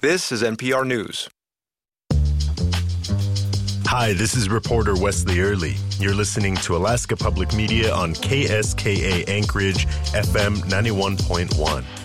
This is NPR News. Hi, this is reporter Wesley Early. You're listening to Alaska Public Media on KSKA Anchorage, FM 91.1.